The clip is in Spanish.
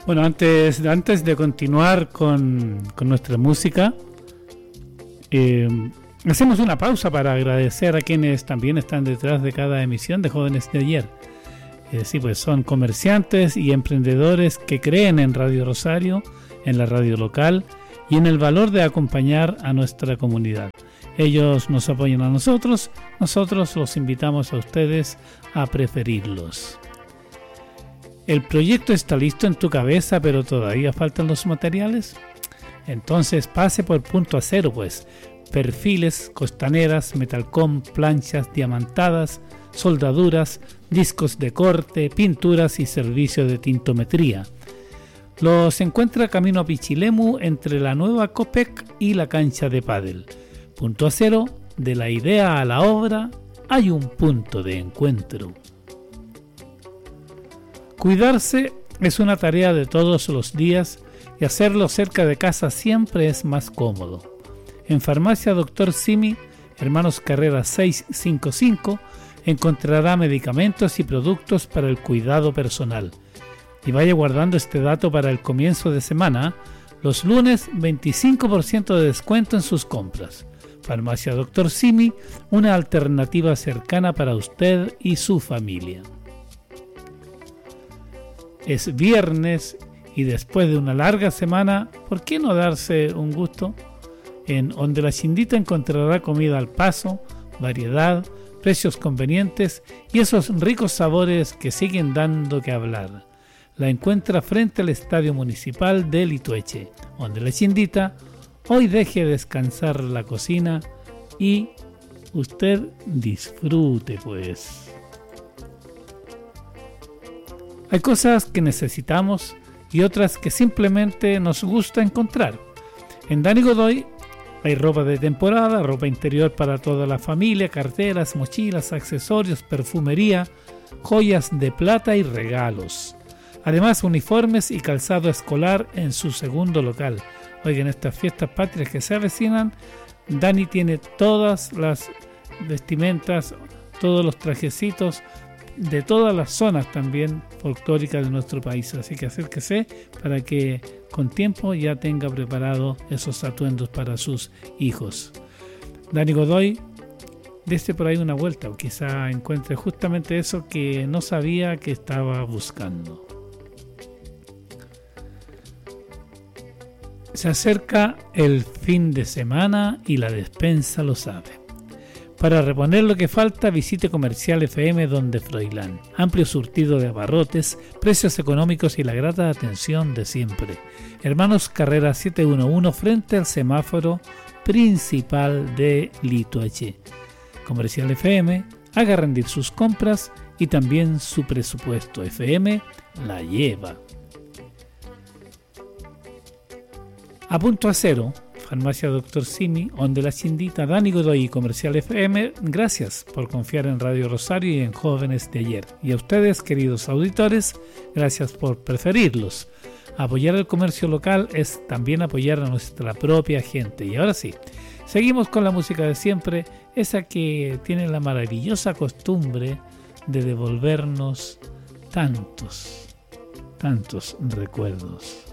Bueno, antes de continuar con nuestra música, hacemos una pausa para agradecer a quienes también están detrás de cada emisión de Jóvenes de Ayer. Sí, pues son comerciantes y emprendedores que creen en Radio Rosario, en la radio local y en el valor de acompañar a nuestra comunidad. Ellos nos apoyan a nosotros los invitamos a ustedes a preferirlos. ¿El proyecto está listo en tu cabeza, pero todavía faltan los materiales? Entonces pase por Punto Acero, pues. Perfiles, costaneras, metalcom, planchas, diamantadas, soldaduras, discos de corte, pinturas y servicio de tintometría. Los encuentra camino a Pichilemu entre la nueva Copec y la cancha de pádel. Punto Acero, de la idea a la obra, hay un punto de encuentro. Cuidarse es una tarea de todos los días y hacerlo cerca de casa siempre es más cómodo. En Farmacia Dr. Simi, Hermanos Carrera 655, encontrará medicamentos y productos para el cuidado personal. Y vaya guardando este dato para el comienzo de semana, los lunes 25% de descuento en sus compras. Farmacia Dr. Simi, una alternativa cercana para usted y su familia. Es viernes y después de una larga semana, ¿por qué no darse un gusto? En Donde la Chindita encontrará comida al paso, variedad, precios convenientes y esos ricos sabores que siguen dando que hablar. La encuentra frente al Estadio Municipal de Litueche. Donde la Chindita, hoy deje descansar la cocina y usted disfrute, pues. Hay cosas que necesitamos y otras que simplemente nos gusta encontrar. En Dani Godoy hay ropa de temporada, ropa interior para toda la familia, carteras, mochilas, accesorios, perfumería, joyas de plata y regalos. Además, uniformes y calzado escolar en su segundo local. Oigan, estas fiestas patrias que se avecinan, Dani tiene todas las vestimentas, todos los trajecitos de todas las zonas también folclóricas de nuestro país. Así que acérquese para que con tiempo ya tenga preparado esos atuendos para sus hijos. Dani Godoy, dése por ahí una vuelta o quizá encuentre justamente eso que no sabía que estaba buscando. Se acerca el fin de semana y la despensa lo sabe. Para reponer lo que falta, visite Comercial FM Donde Froilán. Amplio surtido de abarrotes, precios económicos y la grata atención de siempre. Hermanos Carrera 711 frente al semáforo principal de Litueche. Comercial FM, haga rendir sus compras y también su presupuesto. FM la lleva. A Punto Acero, Farmacia Dr. Simi, Donde la Chindita, Dani Godoy y Comercial FM, gracias por confiar en Radio Rosario y en Jóvenes de Ayer. Y a ustedes, queridos auditores, gracias por preferirlos. Apoyar el comercio local es también apoyar a nuestra propia gente. Y ahora sí, seguimos con la música de siempre, esa que tiene la maravillosa costumbre de devolvernos tantos recuerdos.